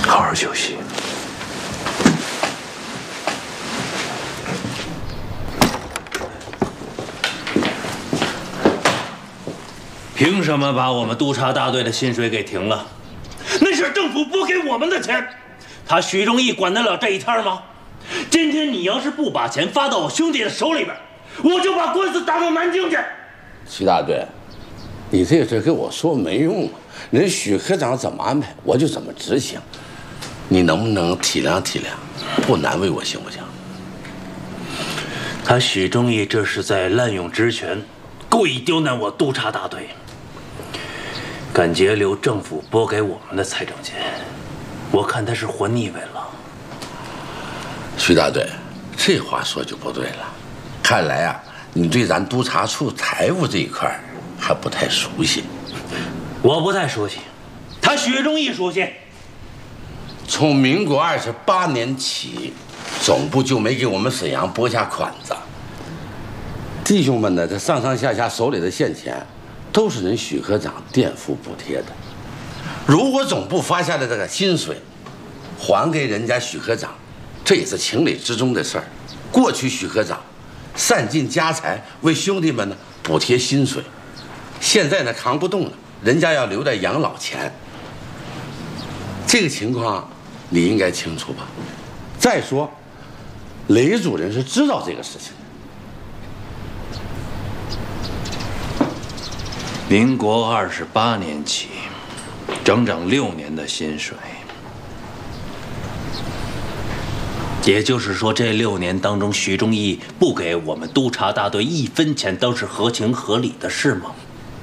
好好休息。凭什么把我们督察大队的薪水给停了？那是政府拨给我们的钱，他许忠义管得了这一摊吗？今天你要是不把钱发到我兄弟的手里边，我就把官司打到南京去。 徐大队，你这事跟我说没用啊，人许科长怎么安排，我就怎么执行。你能不能体谅体谅，不难为我行不行？ 他许忠义这是在滥用职权，故意刁难我督察大队，敢截留政府拨给我们的财政钱，我看他是活腻歪了。 徐大队，这话说就不对了。看来啊，你对咱督察处财务这一块还不太熟悉。 我不太熟悉，他许忠义熟悉。 从民国28年起，总部就没给我们沈阳拨下款子。弟兄们呢，这上上下下手里的现钱，都是人许科长垫付补贴的。如果总部发下的这个薪水，还给人家许科长，这也是情理之中的事儿。过去许科长散尽家财为兄弟们呢补贴薪水，现在呢扛不动了，人家要留点养老钱。这个情况你应该清楚吧？再说，雷主任是知道这个事情的。 民国28年起，整整6年的薪水。也就是说，这6年当中，许忠义不给我们督察大队1分钱，都是合情合理的事吗？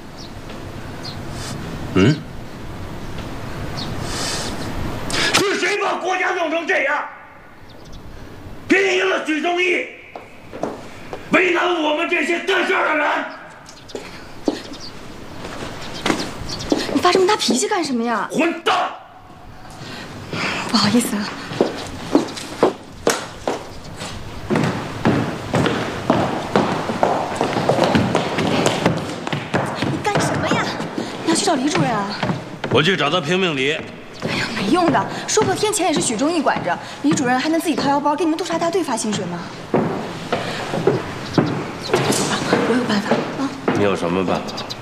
嗯？是谁把国家弄成这样？便宜了许忠义，为难我们这些干事的人。 你发这么大脾气干什么呀？ 混蛋！ 不好意思啊。你干什么呀？你要去找李主任啊？ 我去找他评评理。 哎呀，没用的，说破天钱也是许忠义管着，李主任还能自己掏腰包给你们督察大队发薪水吗？走吧，我有办法啊。 你有什么办法？